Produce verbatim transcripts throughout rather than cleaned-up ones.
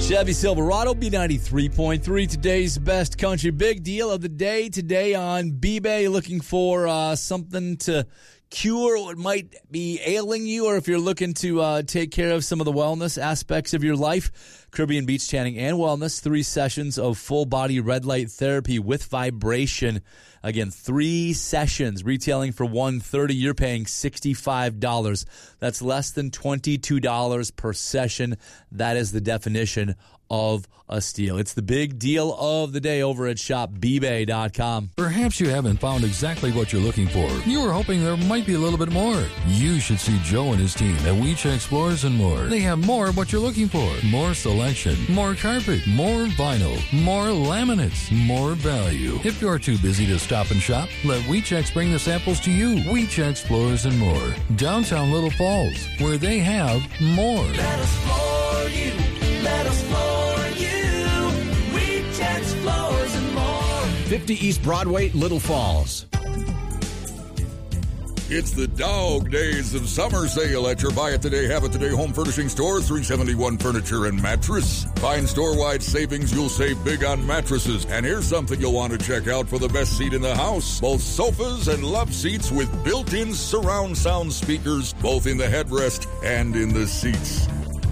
Chevy Silverado B ninety-three point three, today's best country. Big deal of the day today on B-Bay. Looking for uh, something to cure what might be ailing you, or if you're looking to uh, take care of some of the wellness aspects of your life. Caribbean Beach Tanning and Wellness, three sessions of full-body red light therapy with vibration. Again, three sessions, retailing for one hundred thirty dollars. You're paying sixty-five dollars. That's less than twenty-two dollars per session. That is the definition of a steal. It's the big deal of the day over at shop b bay dot com. Perhaps you haven't found exactly what you're looking for. You were hoping there might be a little bit more. You should see Joe and his team at We Check Floors and More. They have more of what you're looking for. More selection, more carpet, more vinyl, more laminates, more value. If you're too busy to stop and shop, let WeChex bring the samples to you. WeChex Floors and More. Downtown Little Falls, where they have more. Let us floor you. Let us floor you. WeChex Floors and More. fifty East Broadway, Little Falls. It's the dog days of summer sale at your Buy It Today, Have It Today home furnishing store, three seventy-one Furniture and Mattress. Find store-wide savings, you'll save big on mattresses. And here's something you'll want to check out for the best seat in the house. Both sofas and love seats with built-in surround sound speakers, both in the headrest and in the seats.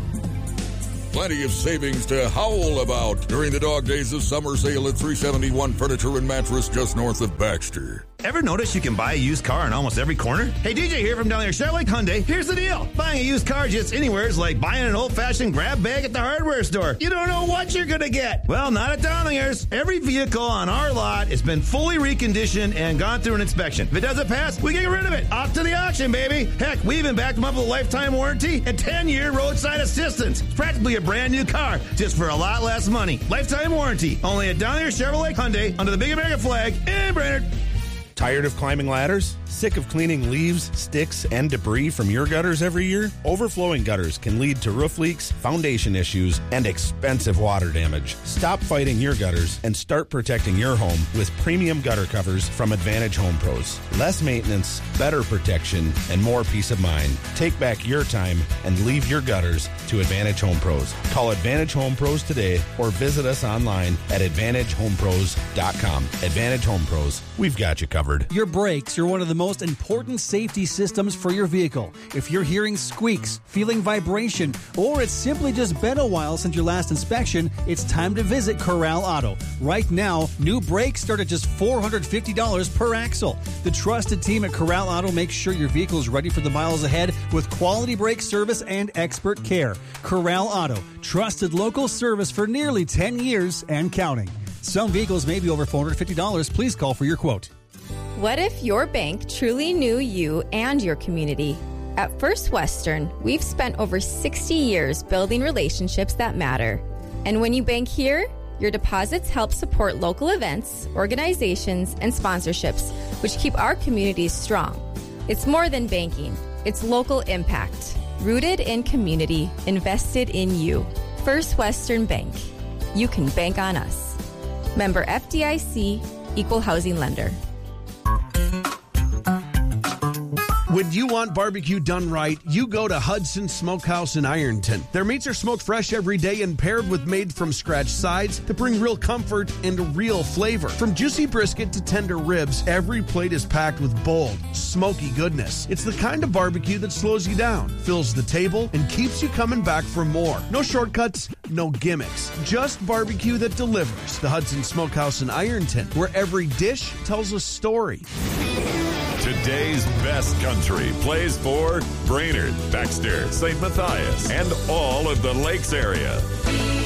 Plenty of savings to howl about during the dog days of summer sale at three seventy-one Furniture and Mattress, just north of Baxter. Ever notice you can buy a used car on almost every corner? Hey, D J here from down there, Chevrolet Hyundai. Here's the deal. Buying a used car just anywhere is like buying an old-fashioned grab bag at the hardware store. You don't know what you're going to get. Well, not at Downingers. Every vehicle on our lot has been fully reconditioned and gone through an inspection. If it doesn't pass, we get rid of it. Off to the auction, baby. Heck, we even backed them up with a lifetime warranty and ten-year roadside assistance. It's practically a brand new car, just for a lot less money. Lifetime warranty. Only at Downingers Chevrolet Hyundai under the Big American flag in Brainerd. Tired of climbing ladders? Sick of cleaning leaves, sticks, and debris from your gutters every year? Overflowing gutters can lead to roof leaks, foundation issues, and expensive water damage. Stop fighting your gutters and start protecting your home with premium gutter covers from Advantage Home Pros. Less maintenance, better protection, and more peace of mind. Take back your time and leave your gutters to Advantage Home Pros. Call Advantage Home Pros today or visit us online at advantage home pros dot com. Advantage Home Pros, we've got you covered. Your brakes are one of the most important safety systems for your vehicle. If you're hearing squeaks, feeling vibration, or it's simply just been a while since your last inspection, it's time to visit Corral Auto. Right now, new brakes start at just four hundred fifty dollars per axle. The trusted team at Corral Auto makes sure your vehicle is ready for the miles ahead with quality brake service and expert care. Corral Auto, trusted local service for nearly ten years and counting. Some vehicles may be over four hundred fifty dollars. Please call for your quote. What if your bank truly knew you and your community? At First Western, we've spent over sixty years building relationships that matter. And when you bank here, your deposits help support local events, organizations, and sponsorships, which keep our communities strong. It's more than banking. It's local impact. Rooted in community, invested in you. First Western Bank. You can bank on us. Member F D I C, Equal Housing Lender. When you want barbecue done right, you go to Hudson Smokehouse in Ironton. Their meats are smoked fresh every day and paired with made-from-scratch sides to bring real comfort and real flavor. From juicy brisket to tender ribs, every plate is packed with bold, smoky goodness. It's the kind of barbecue that slows you down, fills the table, and keeps you coming back for more. No shortcuts, no gimmicks. Just barbecue that delivers. The Hudson Smokehouse in Ironton, where every dish tells a story. Today's best country plays for Brainerd, Baxter, Saint Matthias, and all of the Lakes area.